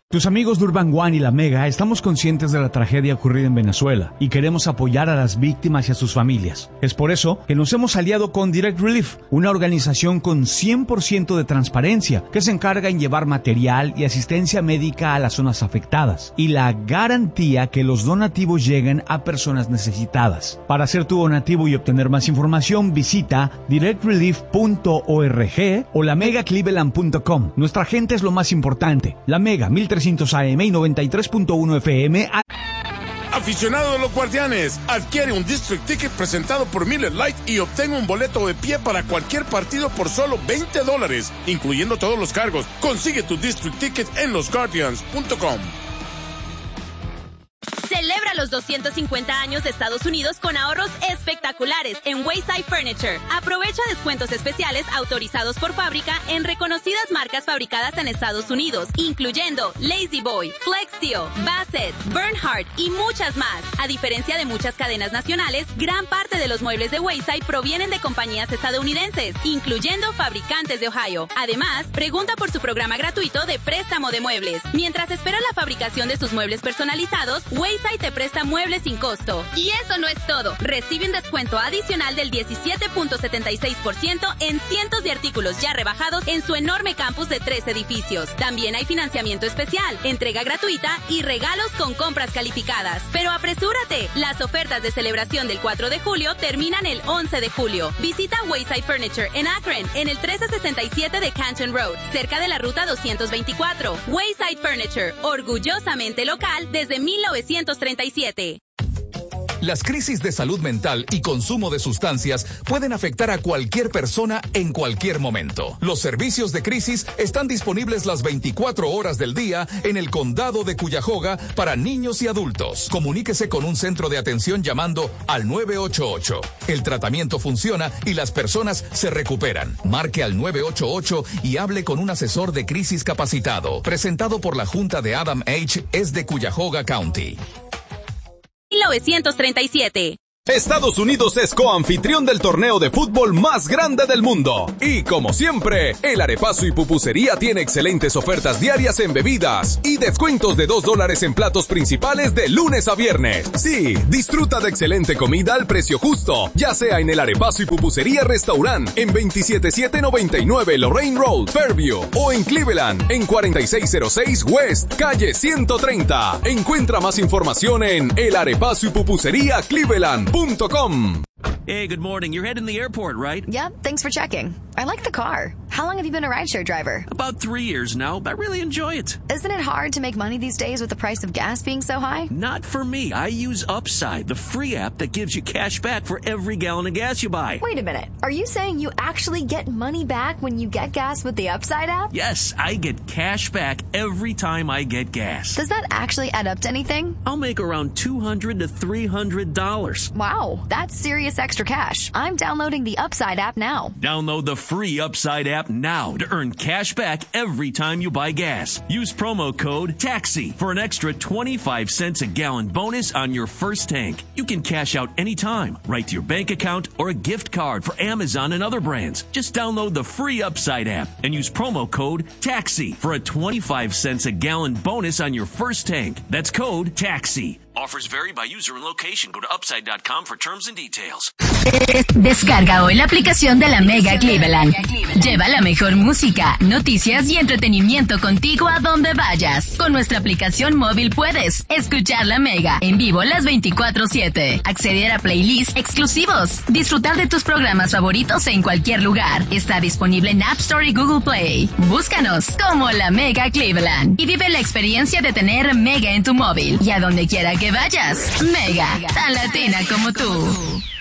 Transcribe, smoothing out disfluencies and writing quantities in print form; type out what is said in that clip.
Tus amigos de Urban One y La Mega estamos conscientes de la tragedia ocurrida en Venezuela y queremos apoyar a las víctimas y a sus familias. Es por eso que nos hemos aliado con Direct Relief, una organización con 100% de transparencia que se encarga en llevar material y asistencia médica a las zonas afectadas y la garantía que los donativos lleguen a personas necesitadas. Para hacer tu donativo y obtener más información, visita directrelief.org o lamegacleveland.com. Nuestra gente es lo más importante. La Mega 1300 AM y 93.1 FM. Aficionado de los Guardianes, adquiere un District Ticket presentado por Miller Lite y obtenga un boleto de pie para cualquier partido por solo $20, incluyendo todos los cargos. Consigue tu District Ticket en losguardians.com. Celebra los 250 años de Estados Unidos con ahorros espectaculares en Wayside Furniture. Aprovecha descuentos especiales autorizados por fábrica en reconocidas marcas fabricadas en Estados Unidos, incluyendo Lazy Boy, Flex Steel, Bassett, Bernhardt y muchas más. A diferencia de muchas cadenas nacionales, gran parte de los muebles de Wayside provienen de compañías estadounidenses, incluyendo Fabricantes de Ohio. Además, pregunta por su programa gratuito de préstamo de muebles. Mientras espera la fabricación de sus muebles personalizados, Wayside te presta muebles sin costo. Y eso no es todo. Recibe un descuento adicional del 17.76% en cientos de artículos ya rebajados en su enorme campus de 3 edificios. También hay financiamiento especial, entrega gratuita y regalos con compras calificadas. Pero apresúrate, las ofertas de celebración del 4 de julio terminan el 11 de julio. Visita Wayside Furniture en Akron, en el 1367 de Canton Road, cerca de la ruta 224. Wayside Furniture, orgullosamente local desde 1937. Las crisis de salud mental y consumo de sustancias pueden afectar a cualquier persona en cualquier momento. Los servicios de crisis están disponibles las 24 horas del día en el condado de Cuyahoga para niños y adultos. Comuníquese con un centro de atención llamando al 988. El tratamiento funciona y las personas se recuperan. Marque al 988 y hable con un asesor de crisis capacitado. Presentado por la Junta de Adam H. es de Cuyahoga County. 1937. Estados Unidos es coanfitrión del torneo de fútbol más grande del mundo. Y como siempre, el Arepazo y Pupusería tiene excelentes ofertas diarias en bebidas y descuentos de $2 en platos principales de lunes a viernes. Sí, disfruta de excelente comida al precio justo, ya sea en el Arepazo y Pupusería Restaurant en 27799 Lorraine Road, Fairview, o en Cleveland en 4606 West, calle 130. Encuentra más información en el Arepazo y Pupusería Cleveland.com. Hey, good morning. You're heading to the airport, right? Yep, thanks for checking. I like the car. How long have you been a rideshare driver? About 3 years now, but I really enjoy it. Isn't it hard to make money these days with the price of gas being so high? Not for me. I use Upside, the free app that gives you cash back for every gallon of gas you buy. Wait a minute. Are you saying you actually get money back when you get gas with the Upside app? Yes, I get cash back every time I get gas. Does that actually add up to anything? I'll make around $200 to $300. Wow, that's serious extra cash. I'm downloading the Upside app now. Download the free Upside app now to earn cash back every time you buy gas. Use promo code TAXI for an extra 25 cents a gallon bonus on your first tank. You can cash out anytime, right to your bank account or a gift card for Amazon and other brands. Just download the free Upside app and use promo code TAXI for a 25 cents a gallon bonus on your first tank. That's code TAXI. Offers vary by user and location. Go to upside.com for terms and details. Descarga hoy la aplicación de La Mega Cleveland. Lleva la mejor música, noticias y entretenimiento contigo a donde vayas. Con nuestra aplicación móvil puedes escuchar La Mega en vivo las 24/7, acceder a playlists exclusivos, disfrutar de tus programas favoritos en cualquier lugar. Está disponible en App Store y Google Play. Búscanos como La Mega Cleveland y vive la experiencia de tener Mega en tu móvil y a donde quiera que vayas. Mega, tan latina como tú.